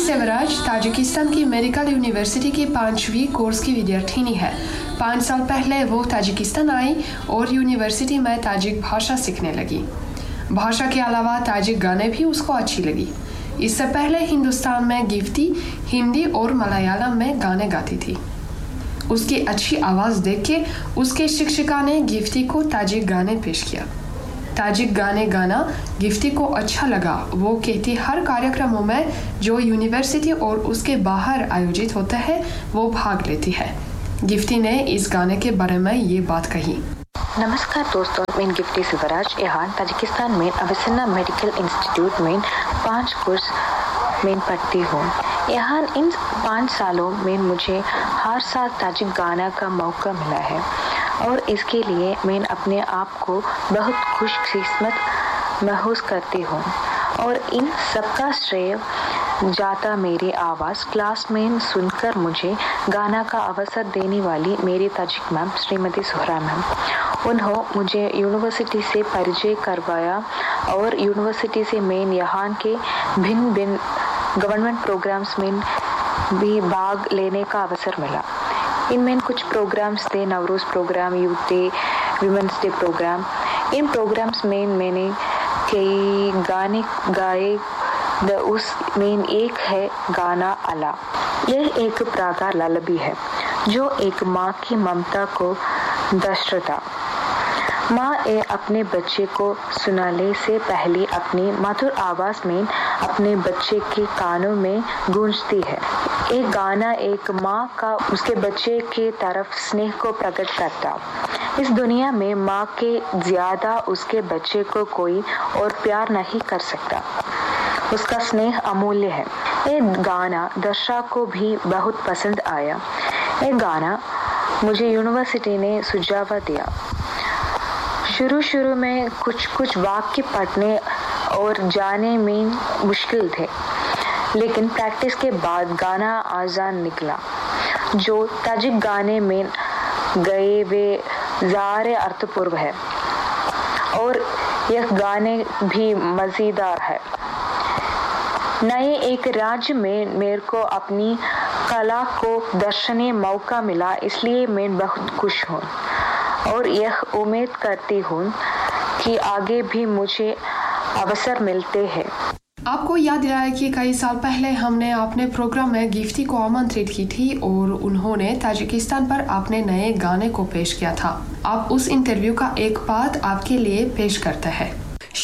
सेवराज Tajikistan की medical university की 5वीं कोर्स की विद्यार्थिनी है। 5 साल पहले वो ताजिकिस्तान आई और यूनिवर्सिटी में ताजिक भाषा सीखने लगी। भाषा के अलावा ताजिक गाने भी उसको अच्छी लगी। इससे पहले हिंदुस्तान में गिफ्टी हिंदी और मलयालम में गाने गाती थी। उसकी अच्छी आवाज़ देख के उसके शिक्षिका ने गिफ्टी को ताजिक गाने पेश किया। ताजिक गाने गाना गिफ्टी को अच्छा लगा। वो कहती हर कार्यक्रमों में जो यूनिवर्सिटी और उसके बाहर आयोजित होते हैं वो भाग लेती है। गिफ्टी ने इस गाने के बारे में ये बात कही। नमस्कार दोस्तों, मैं गिफ्टी सेवराज यहाँ ताजिकिस्तान में अविसिना मेडिकल इंस्टीट्यूट में 5 कोर्स में पढ़ती हूँ। यहाँ इन 5 सालों में मुझे हर साल ताजिक गाना का मौका मिला है और इसके लिए मैं अपने आप को बहुत खुशकिस्मत महसूस करती हूँ और इन सबका श्रेय जाता मेरी आवाज़ क्लास में सुनकर मुझे गाना का अवसर देने वाली मेरी Tajik ma'am Shrimati Suhra ma'am. उन्होंने मुझे यूनिवर्सिटी से परिचय करवाया और यूनिवर्सिटी से मैं यहाँ के भिन्न भिन्न गवर्नमेंट प्रोग्राम्स में भी भाग लेने का अवसर मिला। इनमें कुछ प्रोग्राम्स थे, Navroz programme, youth day, women's day programme. इन प्रोग्राम्स में मैंने कई गाने गाए। उसमें एक है गाना अला। यह एक प्रकार ललबी है जो एक माँ की ममता को दर्शाता। माँ अपने बच्चे को सुनाने से पहले अपनी मधुर आवाज़ में अपने बच्चे के कानों में गूंजती है। एक गाना एक माँ का उसके बच्चे के तरफ स्नेह को प्रकट करता। इस दुनिया में माँ के ज़्यादा उसके बच्चे को कोई और प्यार नहीं कर सकता। उसका स्नेह अमूल्य है। ये गाना दर्शक को भी बहुत पसंद आया। ये गाना मुझे यूनिवर्सिटी ने सुझाव दिया। शुरू में कुछ वाक्य पढ़ने और जाने में मुश्किल थे, लेकिन प्रैक्टिस के बाद गाना आसान निकला। जो ताजिक गाने में गए वे ज़्यादा अर्थपूर्ण है और यह गाने भी मज़ेदार है। नए एक राज्य में मेरे को अपनी कला को दर्शने मौका मिला, इसलिए मैं बहुत खुश हूँ और यह उम्मीद करती हूँ कि आगे भी मुझे अवसर मिलते हैं। आपको याद दिलाया कि कई साल पहले हमने अपने प्रोग्राम में गिफ्टी को आमंत्रित की थी और उन्होंने ताजिकिस्तान पर अपने नए गाने को पेश किया था। आप उस इंटरव्यू का एक पार्ट आपके लिए पेश करते हैं।